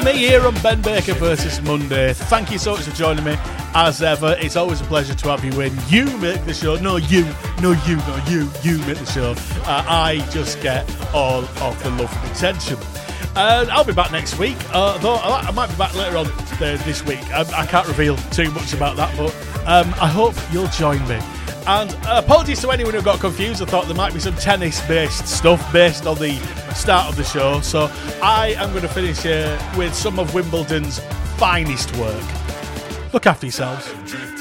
me here on Ben Baker versus Monday. Thank you so much for joining me. As ever, it's always a pleasure to have you in. You make the show. You make the show. I just get all of the love and attention. I'll be back next week, though I might be back later on this week. I can't reveal too much about that, but I hope you'll join me. And apologies to anyone who got confused. I thought there might be some tennis-based stuff based on the start of the show. So I am going to finish with some of Wimbledon's finest work. Look after yourselves.